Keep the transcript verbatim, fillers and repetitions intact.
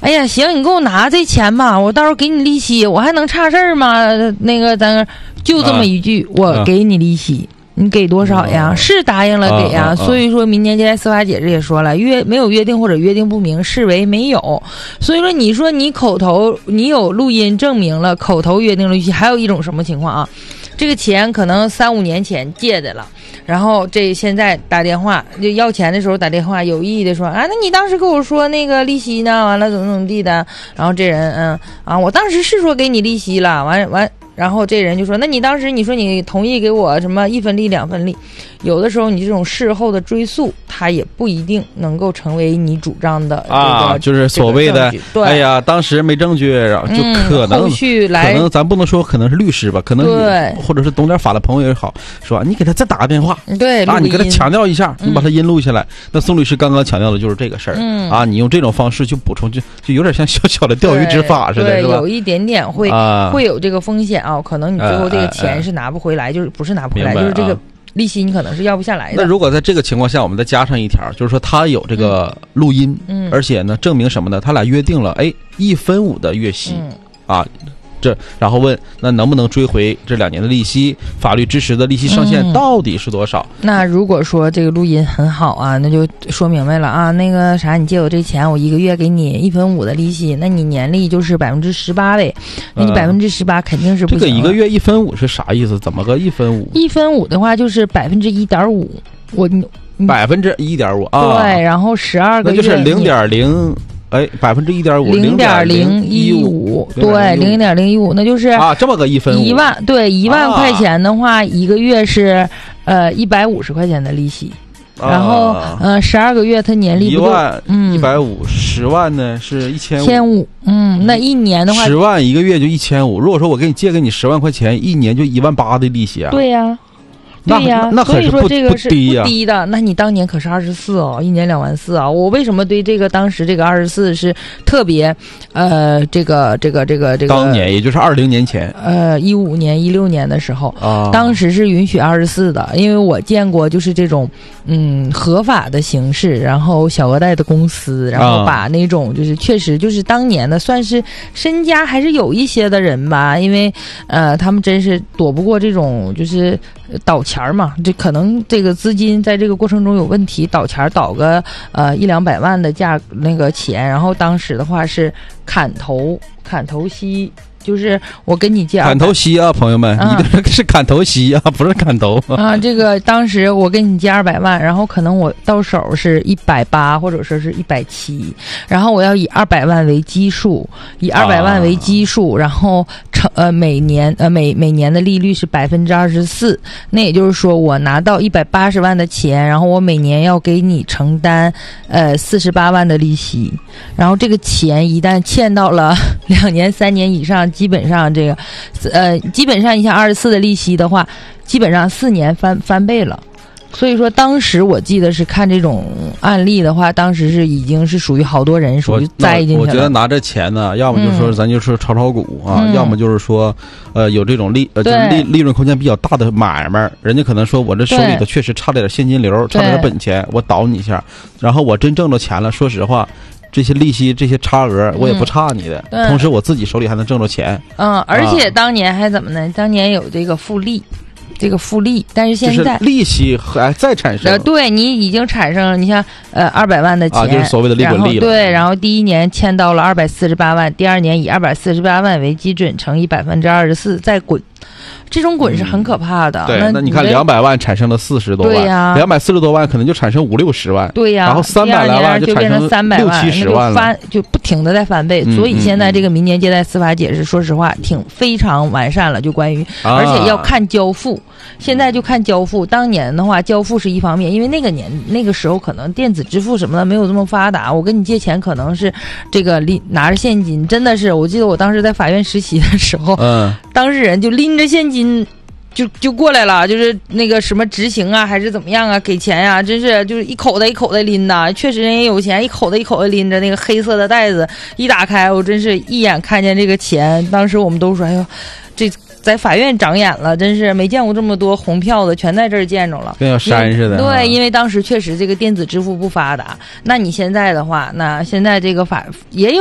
哎呀，行，你给我拿这钱吧，我到时候给你利息，我还能差事儿吗？那个咱就这么一句，啊、我给你利息。啊你给多少呀？啊、是答应了给呀、啊啊啊，所以说民间借贷司法解释也说了，约没有约定或者约定不明，视为没有。所以说，你说你口头你有录音证明了，口头约定了利息，还有一种什么情况啊？这个钱可能三五年前借的了，然后这现在打电话就要钱的时候打电话，有意的说啊，那你当时跟我说那个利息呢？完了怎么怎么地的？然后这人嗯啊，我当时是说给你利息了，完完。然后这人就说，那你当时你说你同意给我什么一分利两分利，有的时候你这种事后的追溯，它也不一定能够成为你主张的、这个、 啊，就是所谓的、这个、哎呀当时没证据，然后就可能、 嗯、后续来可能咱不能说可能是律师吧，可能对或者是懂点法的朋友也好，说你给他再打个电话， 对啊，你给他强调一下，你把他音录下来、嗯、那宋律师刚刚强调的就是这个事儿、嗯、啊，你用这种方式去补充，就就有点像小小的钓鱼执法似的， 对是吧？ 有一点点会、啊、会有这个风险啊，可能你最后这个钱是拿不回来，哎哎、就是不是拿不回来，就是这个利息你可能是要不下来的。 那如果在这个情况下，我们再加上一条，就是说他有这个录音，嗯，而且呢，证明什么呢？他俩约定了，哎，一分五的月息、嗯、啊。这然后问那能不能追回这两年的利息？法律支持的利息上限到底是多少？ 嗯、那如果说这个录音很好啊，那就说明白了啊。那个啥，你借我这钱，我一个月给你一分五的利息，那你年利就是百分之十八呗。那你百分之十八肯定是不行、 呃。这个一个月一分五是啥意思？怎么个一分五？ 一分五的话就是百分之一点五。我百分之一点五啊。 对，然后十二个月那就是零点零。哎，百分之一点五， 零点零一五，对，零点零一五，那就是啊，这么个一分五， 一万，对，一万块钱的话，啊、一个月是呃一百五十块钱的利息，啊、然后呃十二个月，它年利不一万，嗯，一百五十万呢是一千五， 千五，嗯，那一年的话， 十万一个月就一千五。如果说我给你借给你十万块钱，一年就一万八的利息啊？ 对呀、啊。对呀、啊， 那所以说这个是不低、啊、 不低的。那你当年可是二十四哦，一年两万四啊！我为什么对这个当时这个二十四是特别，呃，这个这个这个这个当年也就是二零年前， 呃，一五年一六年的时候啊， 当时是允许二十四的，因为我见过就是这种嗯合法的形式，然后小额贷的公司，然后把那种就是确实就是当年的算是身家还是有一些的人吧，因为呃他们真是躲不过这种就是倒钱嘛，这可能这个资金在这个过程中有问题，倒钱倒个呃一两百万的价那个钱，然后当时的话是砍头砍头息。就是我跟你借砍头息啊，朋友们， 啊、 你这个是砍头息啊，不是砍头啊。这个当时我跟你借二百万，然后可能我到手是一百八，或者说是一百七，然后我要以二百万为基数，以二百万为基数，啊、然后成呃每年呃每每年的利率是百分之二十四。那也就是说，我拿到一百八十万的钱，然后我每年要给你承担呃四十八万的利息，然后这个钱一旦欠到了两年、三年以上。基本上这个，呃，基本上你像二十四的利息的话，基本上四年翻翻倍了。所以说，当时我记得是看这种案例的话，当时是已经是属于好多人属于栽进去了。 我觉得拿这钱呢，要么就是说咱就是炒炒股啊， 嗯、 要么就是说，呃，有这种利呃就是利利润空间比较大的买卖，人家可能说我这手里头确实差点现金流，差点本钱，我倒你一下，然后我真挣着钱了，说实话。这些利息、这些差额，我也不差你的、嗯。同时，我自己手里还能挣着钱。 嗯，而且当年还怎么呢？当年有这个复利，这个复利，但是现在、 就是、利息还再产生。 呃，对你已经产生了，你像呃二百万的钱， 啊，就是所谓的利滚利了。 对，然后第一年欠到了二百四十八万，第二年以二百四十八万为基准乘以百分之二十四，再滚。这种滚是很可怕的。 嗯、对， 那那你看两百万产生了四十多万， 对呀， 两百四十多万可能就产生五六十万， 对呀， 然后三百来万就变成三百万， 六七十万了， 翻就不停的在翻倍、嗯。所以现在这个民间借贷司法解释，说实话挺非常完善了，就关于、啊、而且要看交付。现在就看交付，当年的话交付是一方面，因为那个年那个时候可能电子支付什么的没有这么发达，我跟你借钱可能是这个拎拿着现金，真的是我记得我当时在法院实习的时候， 嗯， 当事人就拎着现金。就就过来了，就是那个什么执行啊，还是怎么样啊，给钱呀、啊，真是就是一口袋一口袋拎的，确实人也有钱，一口袋一口袋拎着那个黑色的袋子，一打开，我真是一眼看见这个钱，当时我们都说，哎呦，这在法院长眼了，真是没见过这么多红票子，全在这儿见着了， 跟要山似的。 对，因为当时确实这个电子支付不发达，那你现在的话，那现在这个法也有。